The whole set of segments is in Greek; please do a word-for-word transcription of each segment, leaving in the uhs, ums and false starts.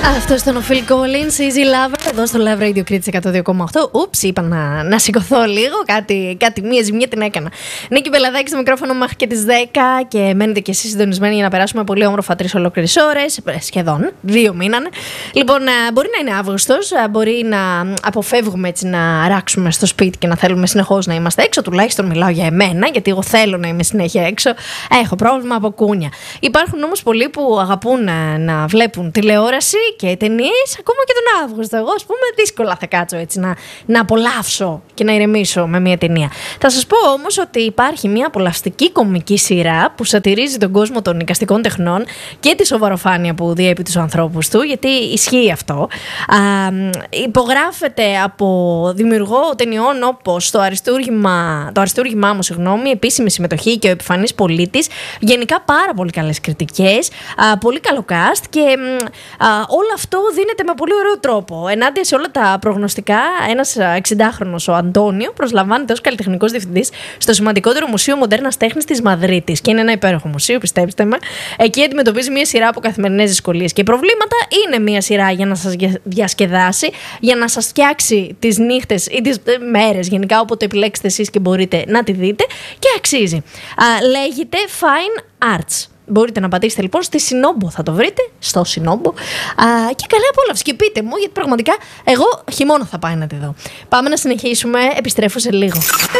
Αυτό ήταν ο Phil Collins, Easy Lover, εδώ στο Love Radio Crits εκατό δύο κόμμα οκτώ. Ούψ, είπα να, να σηκωθώ λίγο, κάτι, κάτι μία ζημιά την έκανα. Νίκη Μπελαδάκη στο μικρόφωνο μέχρι και τις δέκα και μένετε κι εσείς συντονισμένοι για να περάσουμε πολύ όμορφα τρεις ολόκληρες ώρες, σχεδόν, δύο μήνανε. Λοιπόν, μπορεί να είναι Αύγουστος, μπορεί να αποφεύγουμε έτσι να ράξουμε στο σπίτι και να θέλουμε συνεχώς να είμαστε έξω, τουλάχιστον μιλάω για εμένα, γιατί εγώ θέλω να είμαι συνέχεια έξω. Έχω πρόβλημα από κούνια. Υπάρχουν όμως πολλοί που αγαπούν να, να βλέπουν τηλεόραση και ταινίες ακόμα και τον Αύγουστο. Εγώ, ας πούμε, δύσκολα θα κάτσω έτσι να, να απολαύσω και να ηρεμήσω με μια ταινία. Θα σας πω όμως ότι υπάρχει μια απολαυστική κομική σειρά που σατυρίζει τον κόσμο των εικαστικών τεχνών και τη σοβαροφάνεια που διέπει τους ανθρώπους του, γιατί ισχύει αυτό. Α, υπογράφεται από δημιουργό ταινιών όπως το αριστούργημα, το αριστούργημά μου, συγγνώμη, επίσημη συμμετοχή και ο επιφανής πολίτης. Γενικά πάρα πολύ καλές κριτικές, α, πολύ καλό cast και α, όλο αυτό δίνεται με πολύ ωραίο τρόπο. Ενάντια σε όλα τα προγνωστικά, ένας εξηντάχρονος, ο Αντώνιο, προσλαμβάνεται ως καλλιτεχνικός διευθυντής στο σημαντικότερο Μουσείο Μοντέρνας Τέχνης της Μαδρίτης. Και είναι ένα υπέροχο μουσείο, πιστέψτε με. Εκεί αντιμετωπίζει μια σειρά από καθημερινές δυσκολίες και προβλήματα. Είναι μια σειρά για να σας διασκεδάσει, για να σας φτιάξει τις νύχτες ή τις μέρες, γενικά όποτε επιλέξετε εσείς και μπορείτε να τη δείτε. Και αξίζει. Α, λέγεται Fine Arts. Μπορείτε να πατήσετε λοιπόν στη Σινόμπο, θα το βρείτε, στο Σινόμπο. Α, και καλή απόλαυση και πείτε μου, γιατί πραγματικά εγώ χειμώνα θα πάει να τη δω. Πάμε να συνεχίσουμε, επιστρέφω σε λίγο.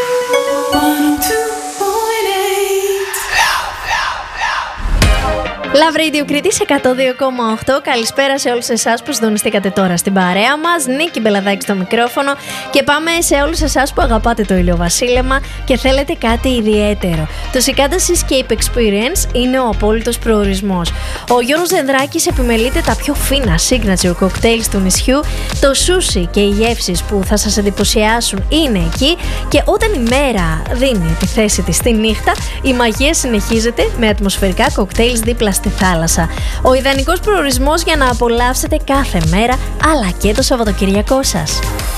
Love Radio Crits εκατό δύο κόμμα οκτώ. Καλησπέρα σε όλους εσάς που συντονιστήκατε τώρα στην παρέα μας. Νίκη Μπελαδάκη στο μικρόφωνο. Και πάμε σε όλους εσάς που αγαπάτε το ηλιοβασίλεμα και θέλετε κάτι ιδιαίτερο. Το Cicada Seascape Experience είναι ο απόλυτος προορισμός. Ο Γιώργος Δενδράκης επιμελείται τα πιο φίνα signature cocktails του νησιού. Το sushi και οι γεύσεις που θα σας εντυπωσιάσουν είναι εκεί. Και όταν η μέρα δίνει τη θέση της στη νύχτα, η μαγεία συνεχίζεται με ατμοσφαιρικά cocktails δίπλα στη θάλασσα. Ο ιδανικός προορισμός για να απολαύσετε κάθε μέρα, αλλά και το Σαββατοκυριακό σας.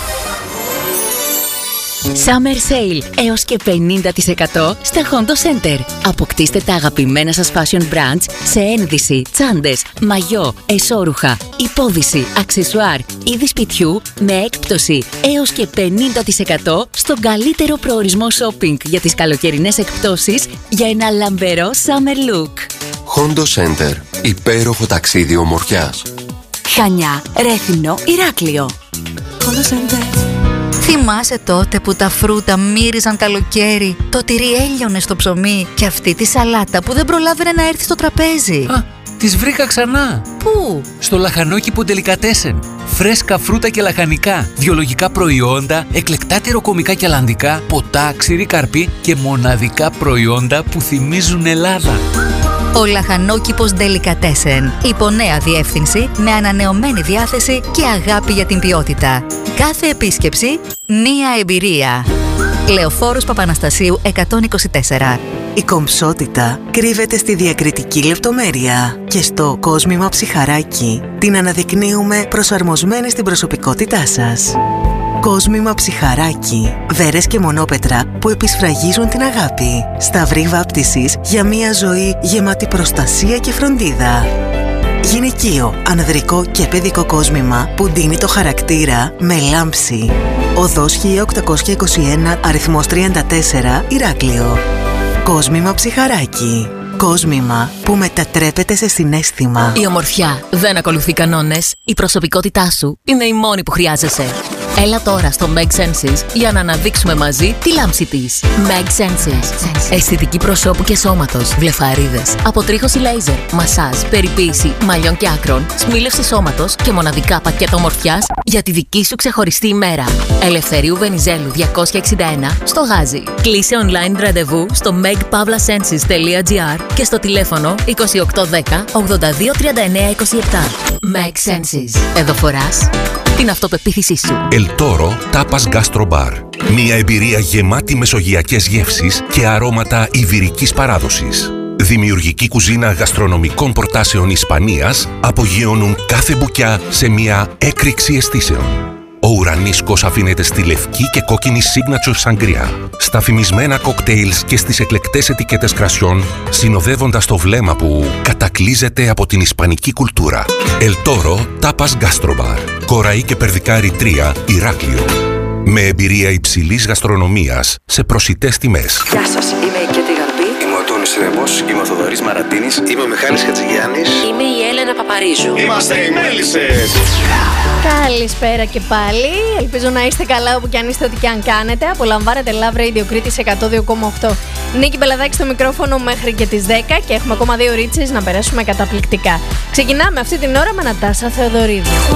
Summer Sale έως και πενήντα τοις εκατό στα Hondo Center. Αποκτήστε τα αγαπημένα σας fashion brands σε ένδυση, τσάντες, μαγιό, εσώρουχα, υπόδυση, αξεσουάρ, είδη σπιτιού με έκπτωση έως και πενήντα τοις εκατό στον καλύτερο προορισμό shopping για τις καλοκαιρινές εκπτώσεις για ένα λαμπερό summer look. Hondo Center. Υπέροχο ταξίδι ομορφιάς. Χανιά, Ρέθυμνο, Ηράκλειο. Hondo Center. Θυμάσαι τότε που τα φρούτα μύριζαν καλοκαίρι, το τυρί έλειωνε στο ψωμί και αυτή τη σαλάτα που δεν προλάβαινε να έρθει στο τραπέζι? Α, τις βρήκα ξανά. Πού? Στο λαχανόκηπο Ντελικατέσεν. Φρέσκα φρούτα και λαχανικά, βιολογικά προϊόντα, εκλεκτά τυροκομικά και αλλαντικά, ποτά, ξηρή καρπή και μοναδικά προϊόντα που θυμίζουν Ελλάδα. Ο λαχανόκηπος Ντελικατέσεν. Υπό νέα διεύθυνση, με ανανεωμένη διάθεση και αγάπη για την ποιότητα. Κάθε επίσκεψη, μία εμπειρία. Λεωφόρος Παπαναστασίου εκατόν είκοσι τέσσερα. Η κομψότητα κρύβεται στη διακριτική λεπτομέρεια και στο κόσμημα ψιχαράκι την αναδεικνύουμε προσαρμοσμένη στην προσωπικότητά σας. Κόσμημα ψιχαράκι. Βέρες και μονόπετρα που επισφραγίζουν την αγάπη. Σταυρή βάπτισης για μια ζωή γεμάτη προστασία και φροντίδα. Γυναικείο, ανδρικό και παιδικό κόσμημα που ντύνει το χαρακτήρα με λάμψη. Οδός χίλια οκτακόσια είκοσι ένα, αριθμός τριάντα τέσσερα, Ηράκλειο. Κόσμημα ψιχαράκι. Κόσμημα που μετατρέπεται σε συναίσθημα. Η ομορφιά δεν ακολουθεί κανόνες. Η προσωπικότητά σου είναι η μόνη που χρειάζεσαι. Έλα τώρα στο Meg Senses για να αναδείξουμε μαζί τη λάμψη της. Meg Senses. Αισθητική προσώπου και σώματος, βλεφαρίδες, αποτρίχωση λέιζερ, μασάζ, περιποίηση μαλλιών και άκρων, σμήλευση σώματος και μοναδικά πακέτα ομορφιάς για τη δική σου ξεχωριστή ημέρα. Ελευθερίου Βενιζέλου διακόσια εξήντα ένα στο Γάζι. Κλείσε online ραντεβού στο meg pavla senses τελεία gr και στο τηλέφωνο είκοσι οκτώ δέκα ογδόντα δύο τριάντα εννέα είκοσι επτά. Meg Senses. Εδώ φοράς την αυτοπεποίθησή σου. El Toro Tapas Gastro Bar. Μια εμπειρία γεμάτη μεσογειακές γεύσεις και αρώματα ιβηρικής παράδοσης. Δημιουργική κουζίνα γαστρονομικών προτάσεων Ισπανίας απογειώνουν κάθε μπουκιά σε μια έκρηξη αισθήσεων. Ο ουρανίσκος αφήνεται στη λευκή και κόκκινη signature σαγκριά, στα φημισμένα κοκτέιλς και στις εκλεκτές ετικέτες κρασιών, συνοδεύοντας το βλέμμα που κατακλείζεται από την ισπανική κουλτούρα. El Toro Tapas Gastrobar, Κοραή και Περδικάρι τρία, Ηράκλειο. Με εμπειρία υψηλής γαστρονομίας σε προσιτές τιμές. Γεια σας, είμαι η Κέτη Γαρπή. Είμαι ο Τόνης Ρέμος. Είμαι ο Θοδωρής Μαρατίνης. Είμαι ο Μιχάλης Χατζηγιάννης. Είμαι η Έλενα Παπαρίζου. Είμαστε οι Μέλισσες. Καλησπέρα και πάλι. Ελπίζω να είστε καλά όπου και αν είστε, ό,τι και αν κάνετε. Απολαμβάνετε Love Radio Κρήτης εκατό δύο κόμμα οκτώ. Νίκη Μπελαδάκη στο μικρόφωνο μέχρι και τις δέκα και έχουμε ακόμα δύο ρίτσες να περάσουμε καταπληκτικά. Ξεκινάμε αυτή την ώρα με Νατάσα Θεοδωρίδου.